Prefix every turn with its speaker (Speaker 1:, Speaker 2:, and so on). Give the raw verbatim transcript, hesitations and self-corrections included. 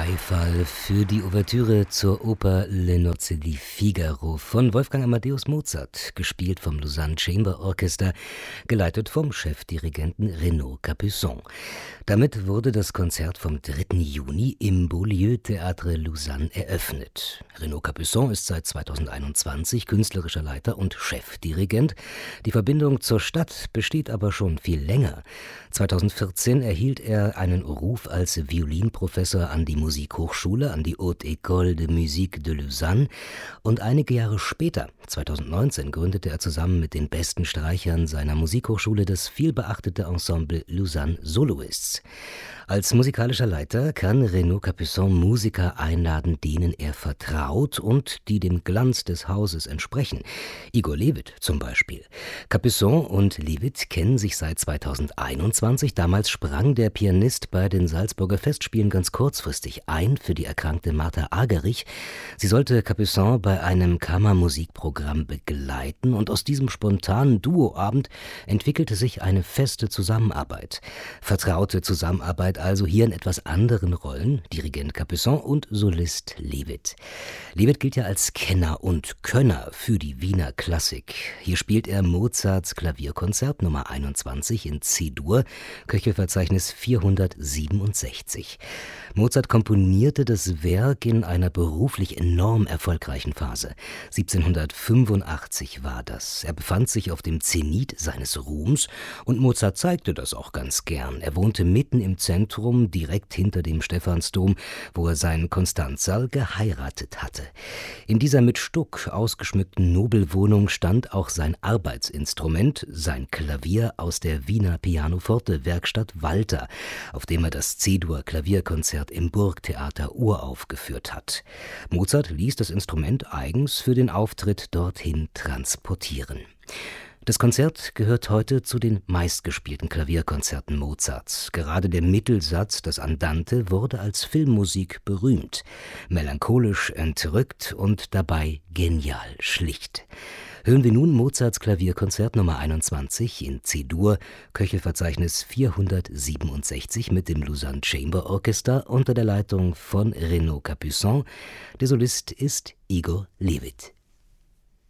Speaker 1: Beifall für die Ouvertüre zur Oper Le Nozze di Figaro von Wolfgang Amadeus Mozart, gespielt vom Lausanne Chamber Orchestra, geleitet vom Chefdirigenten Renaud Capuçon. Damit wurde das Konzert vom dritten Juni im Beaulieu Théâtre Lausanne eröffnet. Renaud Capuçon ist seit zweitausendeinundzwanzig künstlerischer Leiter und Chefdirigent. Die Verbindung zur Stadt besteht aber schon viel länger. zweitausendvierzehn erhielt er einen Ruf als Violinprofessor an die Musikhochschule, an die Haute École de Musique de Lausanne, und einige Jahre später, zweitausendneunzehn, gründete er zusammen mit den besten Streichern seiner Musikhochschule das vielbeachtete Ensemble Lausanne Soloists. Als musikalischer Leiter kann Renaud Capuçon Musiker einladen, denen er vertraut und die dem Glanz des Hauses entsprechen. Igor Levit zum Beispiel. Capuçon und Levit kennen sich seit zweitausendeinundzwanzig. Damals sprang der Pianist bei den Salzburger Festspielen ganz kurzfristig ein für die erkrankte Martha Argerich. Sie sollte Capuçon bei einem Kammermusikprogramm begleiten, und aus diesem spontanen Duoabend entwickelte sich eine feste Zusammenarbeit. Vertraute Zusammenarbeit also hier in etwas anderen Rollen, Dirigent Capuçon und Solist Levit. Levit gilt ja als Kenner und Könner für die Wiener Klassik. Hier spielt er Mozarts Klavierkonzert Nummer einundzwanzig in C-Dur, Köchelverzeichnis vierhundertsiebenundsechzig. Mozart komponierte das Werk in einer beruflich enorm erfolgreichen Phase. siebzehnhundertfünfundachtzig war das. Er befand sich auf dem Zenit seines Ruhms, und Mozart zeigte das auch ganz gern. Er wohnte mitten im Zentrum, direkt hinter dem Stephansdom, wo er seinen Konstanzsal geheiratet hatte. In dieser mit Stuck ausgeschmückten Nobelwohnung stand auch sein Arbeitsinstrument, sein Klavier aus der Wiener Pianoforte-Werkstatt Walter, auf dem er das C-Dur-Klavierkonzert im Burgtheater uraufgeführt hat. Mozart ließ das Instrument eigens für den Auftritt dorthin transportieren. Das Konzert gehört heute zu den meistgespielten Klavierkonzerten Mozarts. Gerade der Mittelsatz, das Andante, wurde als Filmmusik berühmt. Melancholisch, entrückt und dabei genial schlicht. Hören wir nun Mozarts Klavierkonzert Nummer einundzwanzig in C-Dur, Köchelverzeichnis vierhundertsiebenundsechzig mit dem Lausanne Chamber Orchestra unter der Leitung von Renaud Capuçon. Der Solist ist Igor Levit.